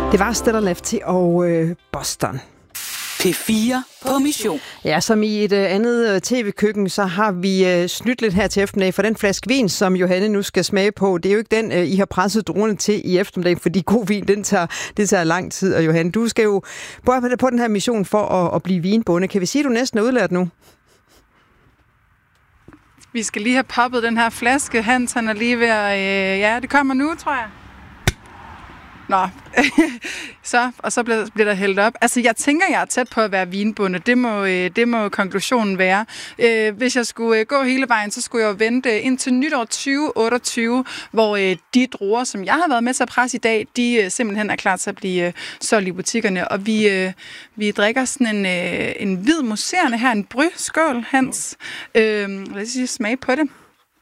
Det var Stella Lefty og Boston. P4 på mission. Ja, som i et andet tv-køkken, så har vi snydt lidt her til eftermiddag for den flaske vin, som Johanne nu skal smage på. Det er jo ikke den, I har presset druerne til i eftermiddag, fordi god vin, det tager lang tid. Og Johanne, du skal jo på den her mission for at blive vinbonde. Kan vi sige, at du næsten er udlært nu? Vi skal lige have poppet den her flaske. Hans, han er lige ved at... ja, det kommer nu, tror jeg. Nå, så bliver der hældt op. Altså, jeg tænker, jeg er tæt på at være vinbonde. Det må konklusionen være. Hvis jeg skulle gå hele vejen, så skulle jeg jo vente indtil nytår 2028, hvor de druer, som jeg har været med til at presse i dag, de simpelthen er klar til at blive solgt i butikkerne. Og vi drikker sådan en hvid mousserende her, en bry. Skål, Hans. Lad os lige smage på det.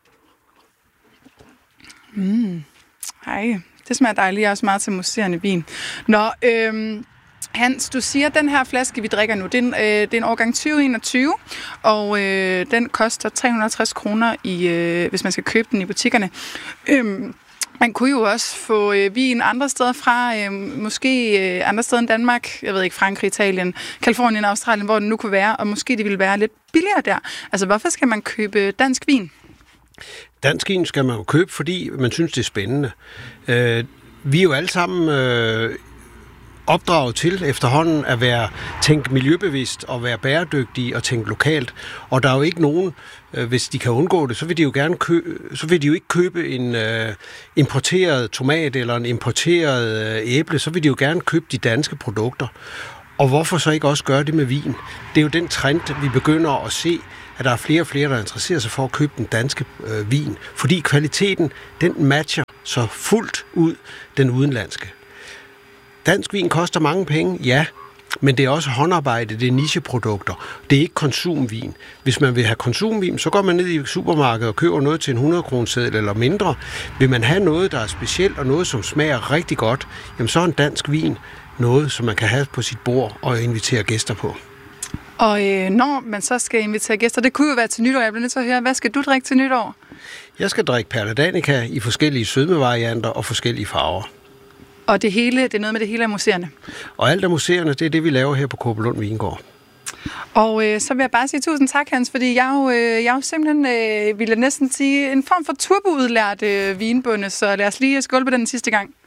Hej. Det smager dejligt. Jeg er også meget til mousserende vin. Nå, Hans, du siger, at den her flaske, vi drikker nu, det er en årgang 2021, og den koster 360 kroner, hvis man skal købe den i butikkerne. Man kunne jo også få vin andre steder fra, måske andre steder end Danmark, jeg ved ikke, Frankrig, Italien, Kalifornien, Australien, hvor den nu kunne være, og måske det ville være lidt billigere der. Altså, hvorfor skal man købe dansk vin? Dansk vin skal man jo købe, fordi man synes, det er spændende. Vi er jo alle sammen opdraget til efterhånden at tænke miljøbevidst og være bæredygtige og tænke lokalt. Og der er jo ikke nogen, hvis de kan undgå det, så vil de jo gerne ikke købe en importeret tomat eller en importeret æble, så vil de jo gerne købe de danske produkter. Og hvorfor så ikke også gøre det med vin? Det er jo den trend, vi begynder at se, at der er flere og flere, der interesserer sig for at købe den danske vin. Fordi kvaliteten, den matcher så fuldt ud den udenlandske. Dansk vin koster mange penge, ja, men det er også håndarbejde, det er nicheprodukter. Det er ikke konsumvin. Hvis man vil have konsumvin, så går man ned i supermarkedet og køber noget til en 100-kroneseddel eller mindre. Vil man have noget, der er specielt og noget, som smager rigtig godt, jamen så er en dansk vin noget, som man kan have på sit bord og invitere gæster på. Og når man så skal invitere gæster, det kunne jo være til nytår. Jeg bliver nødt til at høre, hvad skal du drikke til nytår? Jeg skal drikke Perla Danica i forskellige sødmevarianter og forskellige farver. Og det er noget med det hele af museerne? Og alt af museerne, det er det, vi laver her på Kåbelund Vingård. Og så vil jeg bare sige tusind tak, Hans, fordi jeg jo simpelthen, ville næsten sige, en form for turboudlært vinbonde, så lad os lige skåle på den sidste gang.